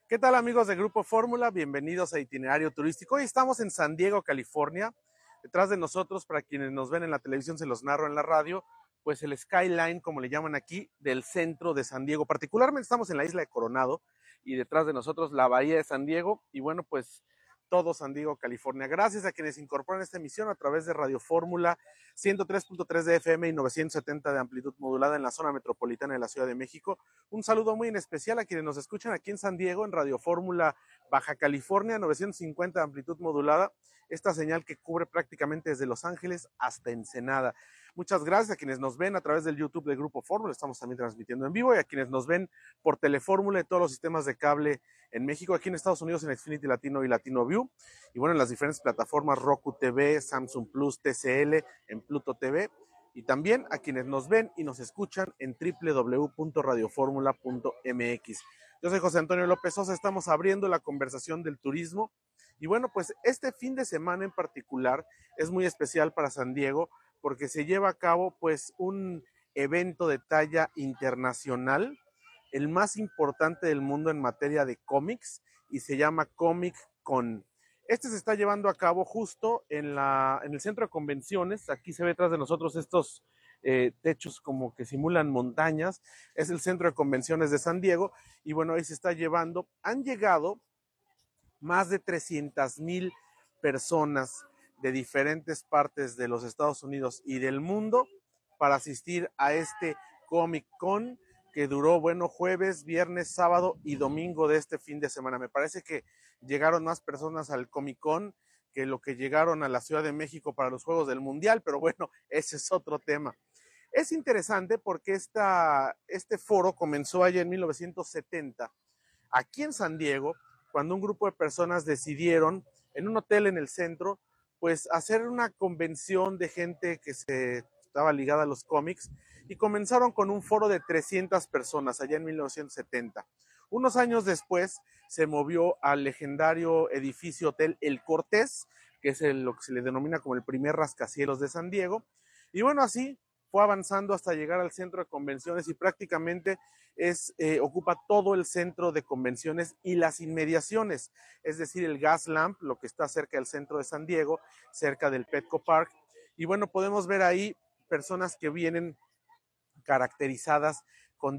¿Qué tal amigos de Grupo Fórmula? Bienvenidos a Itinerario Turístico. Hoy estamos en San Diego, California. Detrás de nosotros, para quienes nos ven en la televisión, se los narro en la radio, pues el skyline, como le llaman aquí, del centro de San Diego. Particularmente estamos en la isla de Coronado y detrás de nosotros la bahía de San Diego y bueno, pues todo San Diego, California. Gracias a quienes incorporan esta emisión a través de Radio Fórmula 103.3 de FM y 970 de amplitud modulada en la zona metropolitana de la Ciudad de México. Un saludo muy en especial a quienes nos escuchan aquí en San Diego, en Radio Fórmula Baja California, 950 de amplitud modulada, esta señal que cubre prácticamente desde Los Ángeles hasta Ensenada. Muchas gracias a quienes nos ven a través del YouTube de Grupo Fórmula, estamos también transmitiendo en vivo, y a quienes nos ven por Telefórmula y todos los sistemas de cable en México, aquí en Estados Unidos en Xfinity Latino y Latino View, y bueno, en las diferentes plataformas Roku TV, Samsung Plus, TCL, en Pluto TV, y también a quienes nos ven y nos escuchan en www.radioformula.mx. Yo soy José Antonio López Sosa, estamos abriendo la conversación del turismo y bueno, pues este fin de semana en particular es muy especial para San Diego porque se lleva a cabo pues un evento de talla internacional, el más importante del mundo en materia de cómics y se llama Comic Con. Este se está llevando a cabo justo en el centro de convenciones. Aquí se ve detrás de nosotros estos techos como que simulan montañas. Es el centro de convenciones de San Diego. Y bueno, ahí se está llevando. Han llegado más de 300,000 personas de diferentes partes de los Estados Unidos y del mundo para asistir a este Comic Con que duró, bueno, jueves, viernes, sábado y domingo de este fin de semana. Me parece que llegaron más personas al Comic Con que lo que llegaron a la Ciudad de México para los Juegos del Mundial, pero bueno, ese es otro tema. Es interesante porque este foro comenzó allá en 1970, aquí en San Diego, cuando un grupo de personas decidieron, en un hotel en el centro, pues hacer una convención de gente que se estaba ligada a los cómics y comenzaron con un foro de 300 personas allá en 1970. Unos años después se movió al legendario edificio Hotel El Cortés, que es lo que se le denomina como el primer rascacielos de San Diego. Y bueno, así fue avanzando hasta llegar al centro de convenciones y prácticamente ocupa todo el centro de convenciones y las inmediaciones, es decir, el Gaslamp, lo que está cerca del centro de San Diego, cerca del Petco Park. Y bueno, podemos ver ahí personas que vienen caracterizadas con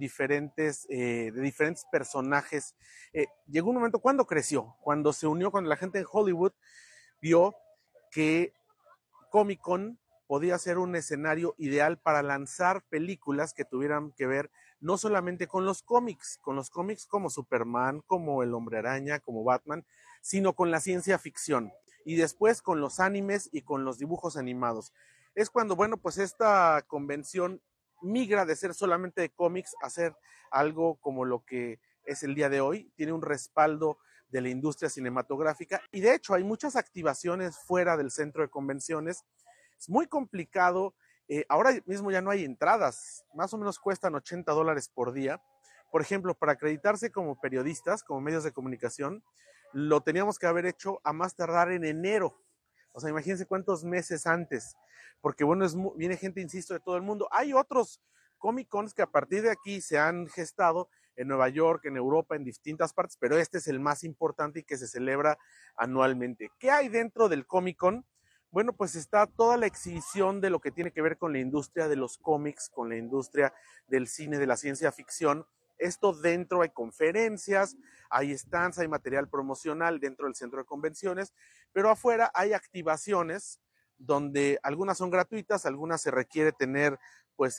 de diferentes personajes. Llegó un momento, ¿cuándo creció? Cuando se unió, cuando la gente en Hollywood vio que Comic Con podía ser un escenario ideal para lanzar películas que tuvieran que ver no solamente con los cómics como Superman, como El Hombre Araña, como Batman, sino con la ciencia ficción y después con los animes y con los dibujos animados. Es cuando, bueno, pues esta convención migra de ser solamente de cómics a ser algo como lo que es el día de hoy, tiene un respaldo de la industria cinematográfica y de hecho hay muchas activaciones fuera del centro de convenciones. Es muy complicado, ahora mismo ya no hay entradas, más o menos cuestan $80 por día. Por ejemplo, para acreditarse como periodistas, como medios de comunicación, lo teníamos que haber hecho a más tardar en enero. O sea, imagínense cuántos meses antes, porque bueno, viene gente, insisto, de todo el mundo. Hay otros Comic Cons que a partir de aquí se han gestado en Nueva York, en Europa, en distintas partes, pero este es el más importante y que se celebra anualmente. ¿Qué hay dentro del Comic Con? Bueno, pues está toda la exhibición de lo que tiene que ver con la industria de los cómics, con la industria del cine, de la ciencia ficción. Esto dentro hay conferencias, hay stands, hay material promocional dentro del centro de convenciones, pero afuera hay activaciones donde algunas son gratuitas, algunas se requiere tener pues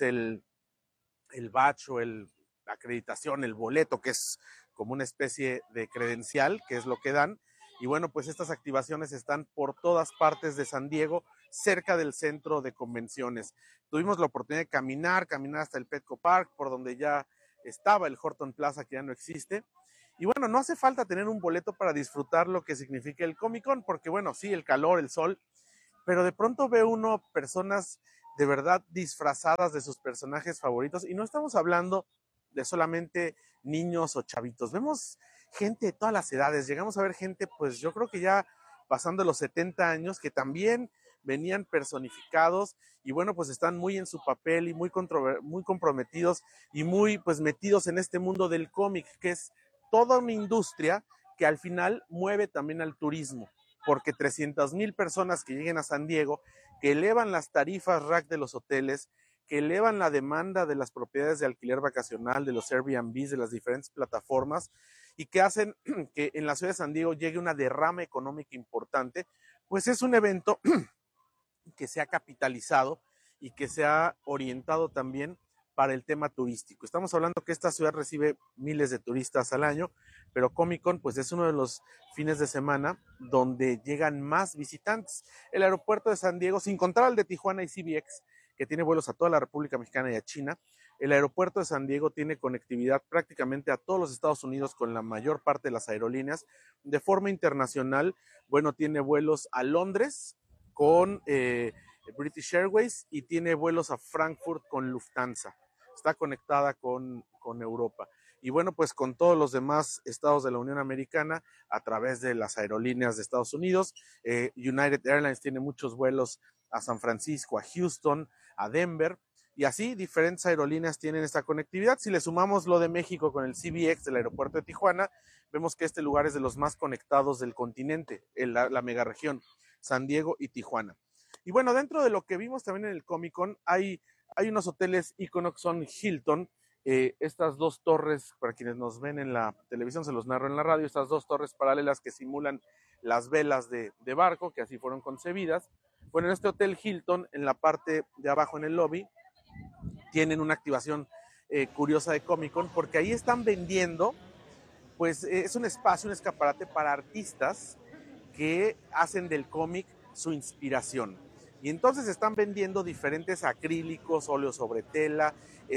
el badge o la acreditación, el boleto, que es como una especie de credencial, que es lo que dan. Y bueno, pues estas activaciones están por todas partes de San Diego, cerca del centro de convenciones. Tuvimos la oportunidad de caminar hasta el Petco Park, por donde ya estaba el Horton Plaza, que ya no existe. Y bueno, no hace falta tener un boleto para disfrutar lo que significa el Comic Con, porque bueno, sí, el calor, el sol, pero de pronto ve uno personas de verdad disfrazadas de sus personajes favoritos y no estamos hablando de solamente niños o chavitos, vemos gente de todas las edades, llegamos a ver gente pues yo creo que ya pasando los 70 años que también venían personificados y bueno pues están muy en su papel y muy comprometidos y muy pues metidos en este mundo del cómic que es toda una industria que al final mueve también al turismo, porque 300,000 personas que lleguen a San Diego, que elevan las tarifas rack de los hoteles, que elevan la demanda de las propiedades de alquiler vacacional, de los Airbnbs, de las diferentes plataformas, y que hacen que en la ciudad de San Diego llegue una derrama económica importante, pues es un evento que se ha capitalizado y que se ha orientado también para el tema turístico. Estamos hablando que esta ciudad recibe miles de turistas al año, pero Comic Con pues es uno de los fines de semana donde llegan más visitantes. El aeropuerto de San Diego, sin contar al de Tijuana y CBX, que tiene vuelos a toda la República Mexicana y a China, el aeropuerto de San Diego tiene conectividad prácticamente a todos los Estados Unidos con la mayor parte de las aerolíneas. De forma internacional, bueno, tiene vuelos a Londres con British Airways y tiene vuelos a Frankfurt con Lufthansa. Está conectada con Europa. Y bueno, pues con todos los demás estados de la Unión Americana a través de las aerolíneas de Estados Unidos. United Airlines tiene muchos vuelos a San Francisco, a Houston, a Denver. Y así diferentes aerolíneas tienen esta conectividad. Si le sumamos lo de México con el CBX del aeropuerto de Tijuana, vemos que este lugar es de los más conectados del continente, la megaregión, San Diego y Tijuana. Y bueno, dentro de lo que vimos también en el Comic Con, hay unos hoteles íconos que son Hilton, estas dos torres, para quienes nos ven en la televisión, se los narro en la radio, estas dos torres paralelas que simulan las velas de barco, que así fueron concebidas. Bueno, en este hotel Hilton, en la parte de abajo en el lobby, tienen una activación curiosa de Comic Con, porque ahí están vendiendo, pues es un espacio, un escaparate para artistas que hacen del cómic su inspiración. Y entonces están vendiendo diferentes acrílicos, óleos sobre tela,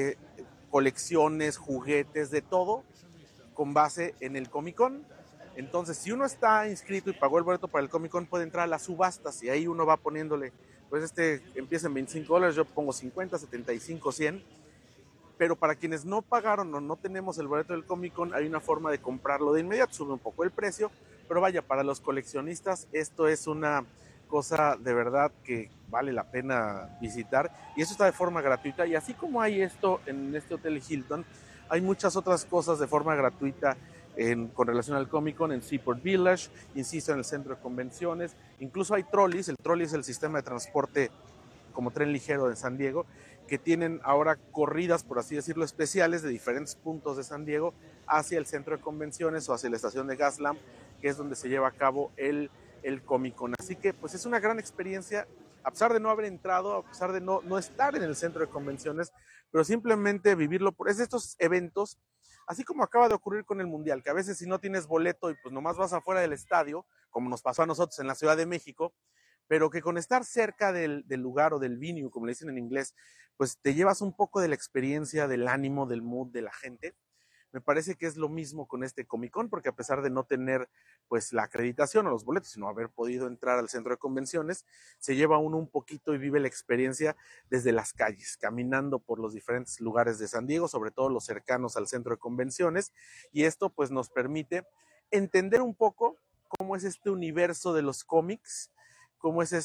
colecciones, juguetes, de todo, con base en el Comic Con. Entonces, si uno está inscrito y pagó el boleto para el Comic Con, puede entrar a las subastas y ahí uno va poniéndole, pues empieza en $25, yo pongo 50, 75, 100. Pero para quienes no pagaron o no tenemos el boleto del Comic Con, hay una forma de comprarlo de inmediato, sube un poco el precio, pero vaya, para los coleccionistas esto es una cosa de verdad que vale la pena visitar, y eso está de forma gratuita. Y así como hay esto en este Hotel Hilton, hay muchas otras cosas de forma gratuita con relación al Comic Con en Seaport Village, insisto, en el centro de convenciones. Incluso hay trolleys. El trolley es el sistema de transporte como tren ligero de San Diego, que tienen ahora corridas, por así decirlo, especiales de diferentes puntos de San Diego hacia el centro de convenciones o hacia la estación de Gaslamp, que es donde se lleva a cabo el Comic Con. Así que pues es una gran experiencia, a pesar de no haber entrado, a pesar de no estar en el centro de convenciones, pero simplemente vivirlo. Es de estos eventos, así como acaba de ocurrir con el Mundial, que a veces si no tienes boleto y pues nomás vas afuera del estadio, como nos pasó a nosotros en la Ciudad de México, pero que con estar cerca del lugar o del venue, como le dicen en inglés, pues te llevas un poco de la experiencia, del ánimo, del mood de la gente. Me parece que es lo mismo con este Comic Con, porque a pesar de no tener pues la acreditación o los boletos, sino haber podido entrar al centro de convenciones, se lleva uno un poquito y vive la experiencia desde las calles, caminando por los diferentes lugares de San Diego, sobre todo los cercanos al centro de convenciones, y esto pues nos permite entender un poco cómo es este universo de los cómics, cómo es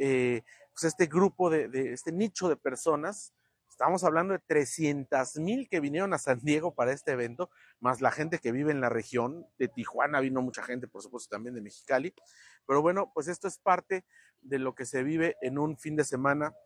pues este grupo este nicho de personas. Estamos hablando de 300,000 que vinieron a San Diego para este evento, más la gente que vive en la región. De Tijuana vino mucha gente, por supuesto, también de Mexicali. Pero bueno, pues esto es parte de lo que se vive en un fin de semana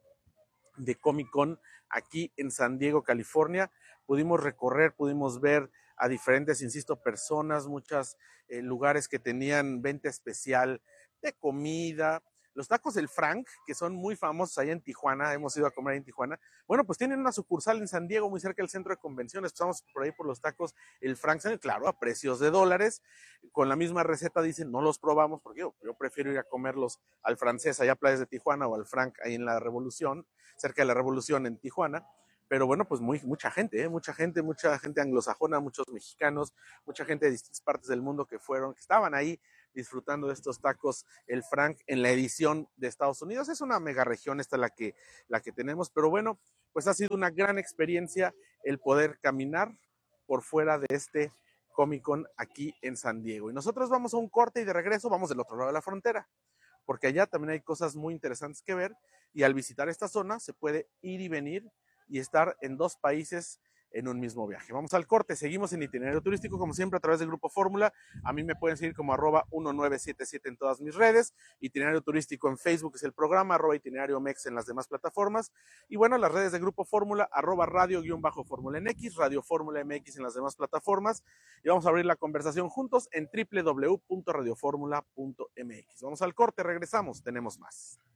de Comic Con aquí en San Diego, California. Pudimos recorrer, pudimos ver a diferentes, insisto, personas, muchos lugares que tenían venta especial de comida. Los tacos del Frank, que son muy famosos allá en Tijuana, hemos ido a comer ahí en Tijuana. Bueno, pues tienen una sucursal en San Diego, muy cerca del centro de convenciones. Pasamos por ahí por los tacos el Frank, claro, a precios de dólares. Con la misma receta dicen, no los probamos, porque yo prefiero ir a comerlos al francés allá a Playas de Tijuana o al Frank ahí en la Revolución, cerca de la Revolución en Tijuana. Pero bueno, pues mucha gente, mucha gente anglosajona, muchos mexicanos, mucha gente de distintas partes del mundo que estaban ahí disfrutando de estos tacos, el Frank, en la edición de Estados Unidos. Es una mega región esta la que tenemos, pero bueno, pues ha sido una gran experiencia el poder caminar por fuera de este Comic Con aquí en San Diego. Y nosotros vamos a un corte y de regreso vamos del otro lado de la frontera, porque allá también hay cosas muy interesantes que ver, y al visitar esta zona se puede ir y venir y estar en dos países en un mismo viaje. Vamos al corte, seguimos en Itinerario Turístico, como siempre, a través de Grupo Fórmula. A mí me pueden seguir como @1977 en todas mis redes. Itinerario Turístico en Facebook es el programa, @Itinerario Mex en las demás plataformas. Y bueno, las redes de Grupo Fórmula, @radio-fórmula MX, Radio Fórmula MX en las demás plataformas. Y vamos a abrir la conversación juntos en www.radioformula.mx. Vamos al corte, regresamos, tenemos más.